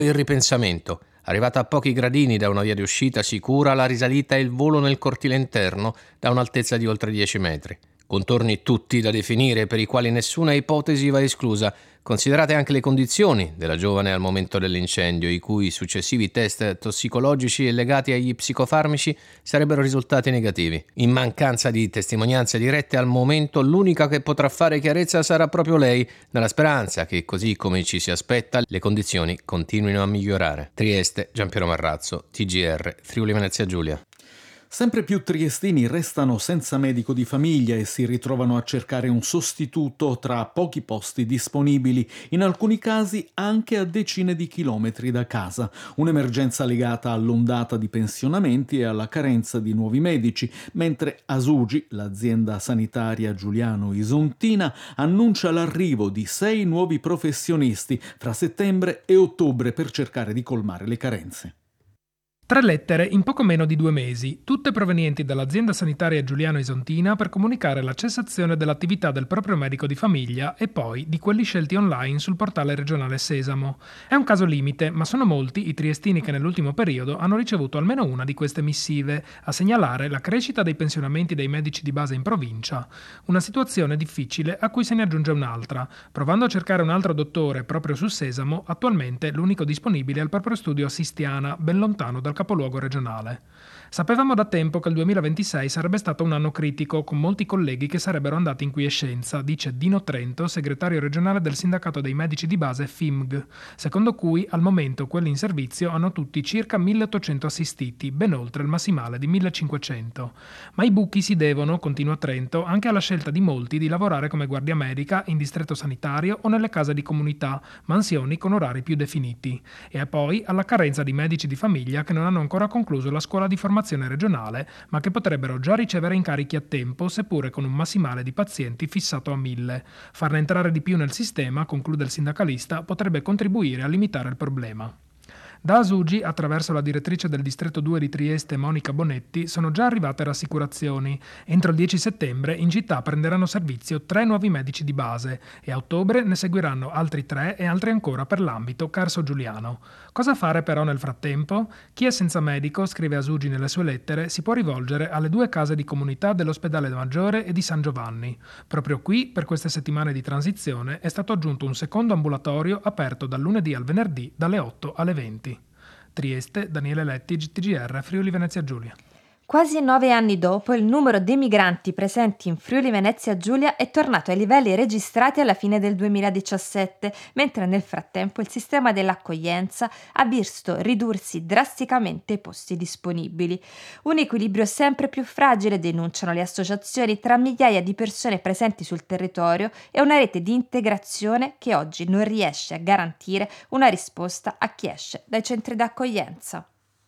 Il ripensamento. Arrivata a pochi gradini da una via di uscita sicura, la risalita e il volo nel cortile interno da un'altezza di oltre 10 metri. Contorni tutti da definire, per i quali nessuna ipotesi va esclusa, considerate anche le condizioni della giovane al momento dell'incendio, i cui successivi test tossicologici e legati agli psicofarmaci sarebbero risultati negativi. In mancanza di testimonianze dirette al momento, l'unica che potrà fare chiarezza sarà proprio lei, nella speranza che, così come ci si aspetta, le condizioni continuino a migliorare. Trieste, Giampiero Marrazzo, TGR, Friuli Venezia Giulia. Sempre più triestini restano senza medico di famiglia e si ritrovano a cercare un sostituto tra pochi posti disponibili, in alcuni casi anche a decine di chilometri da casa. Un'emergenza legata all'ondata di pensionamenti e alla carenza di nuovi medici, mentre Asugi, l'azienda sanitaria Giuliano-Isontina, annuncia l'arrivo di 6 nuovi professionisti fra settembre e ottobre per cercare di colmare le carenze. 3 lettere in poco meno di 2 mesi, tutte provenienti dall'azienda sanitaria Giuliano-Isontina per comunicare la cessazione dell'attività del proprio medico di famiglia e poi di quelli scelti online sul portale regionale Sesamo. È un caso limite, ma sono molti i triestini che nell'ultimo periodo hanno ricevuto almeno una di queste missive, a segnalare la crescita dei pensionamenti dei medici di base in provincia. Una situazione difficile a cui se ne aggiunge un'altra. Provando a cercare un altro dottore proprio su Sesamo, attualmente l'unico disponibile è il proprio studio a Sistiana, ben lontano dal capoluogo regionale. Sapevamo da tempo che il 2026 sarebbe stato un anno critico, con molti colleghi che sarebbero andati in quiescenza, dice Dino Trento, segretario regionale del sindacato dei medici di base FIMG, secondo cui al momento quelli in servizio hanno tutti circa 1800 assistiti, ben oltre il massimale di 1500. Ma i buchi si devono, continua Trento, anche alla scelta di molti di lavorare come guardia medica in distretto sanitario o nelle case di comunità, mansioni con orari più definiti, e poi alla carenza di medici di famiglia che non hanno ancora concluso la scuola di formazione regionale, ma che potrebbero già ricevere incarichi a tempo, seppure con un massimale di pazienti fissato a 1000. Farne entrare di più nel sistema, conclude il sindacalista, potrebbe contribuire a limitare il problema. Da Asugi, attraverso la direttrice del distretto 2 di Trieste, Monica Bonetti, sono già arrivate rassicurazioni. Entro il 10 settembre in città prenderanno servizio 3 nuovi medici di base e a ottobre ne seguiranno altri 3 e altri ancora per l'ambito Carso-Giuliano. Cosa fare però nel frattempo? Chi è senza medico, scrive Asugi nelle sue lettere, si può rivolgere alle 2 case di comunità dell'Ospedale Maggiore e di San Giovanni. Proprio qui, per queste settimane di transizione, è stato aggiunto un secondo ambulatorio aperto dal lunedì al venerdì dalle 8 alle 20. Trieste, Daniele Letti, TGR, Friuli Venezia Giulia. Quasi 9 anni dopo, il numero dei migranti presenti in Friuli Venezia Giulia è tornato ai livelli registrati alla fine del 2017, mentre nel frattempo il sistema dell'accoglienza ha visto ridursi drasticamente i posti disponibili. Un equilibrio sempre più fragile, denunciano le associazioni, tra migliaia di persone presenti sul territorio e una rete di integrazione che oggi non riesce a garantire una risposta a chi esce dai centri d'accoglienza.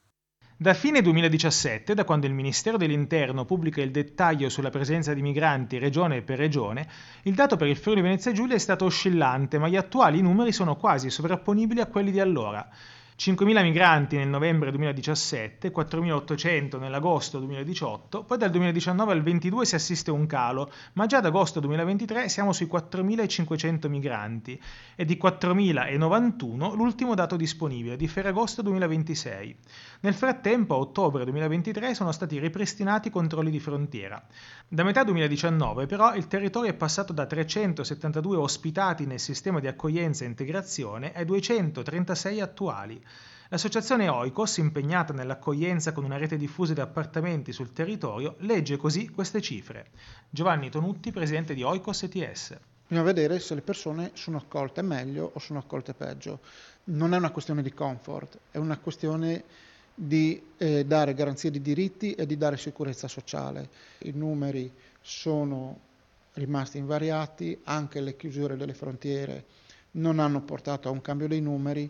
Da fine 2017, da quando il Ministero dell'Interno pubblica il dettaglio sulla presenza di migranti regione per regione, il dato per il Friuli Venezia Giulia è stato oscillante, ma gli attuali numeri sono quasi sovrapponibili a quelli di allora. 5.000 migranti nel novembre 2017, 4.800 nell'agosto 2018, poi dal 2019 al 2022 si assiste a un calo, ma già ad agosto 2023 siamo sui 4.500 migranti e di 4.091 l'ultimo dato disponibile, di Ferragosto 2026. Nel frattempo, a ottobre 2023 sono stati ripristinati i controlli di frontiera. Da metà 2019 però il territorio è passato da 372 ospitati nel sistema di accoglienza e integrazione ai 236 attuali. L'associazione Oikos, impegnata nell'accoglienza con una rete diffusa di appartamenti sul territorio, legge così queste cifre. Giovanni Tonutti, presidente di Oikos ETS. Bisogna vedere se le persone sono accolte meglio o sono accolte peggio. Non è una questione di comfort, è una questione di dare garanzie di diritti e di dare sicurezza sociale. I numeri sono rimasti invariati, anche le chiusure delle frontiere non hanno portato a un cambio dei numeri,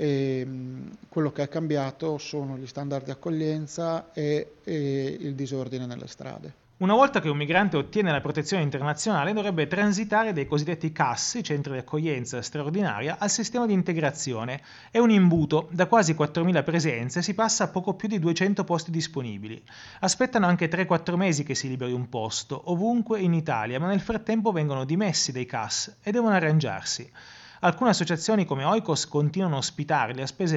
quello che è cambiato sono gli standard di accoglienza e il disordine nelle strade. Una volta che un migrante ottiene la protezione internazionale dovrebbe transitare dai cosiddetti CAS, i centri di accoglienza straordinaria, al sistema di integrazione. È un imbuto, da quasi 4.000 presenze si passa a poco più di 200 posti disponibili. Aspettano anche 3-4 mesi che si liberi un posto, ovunque in Italia, ma nel frattempo vengono dimessi dai CAS e devono arrangiarsi. Alcune associazioni come Oikos continuano a ospitarli a spese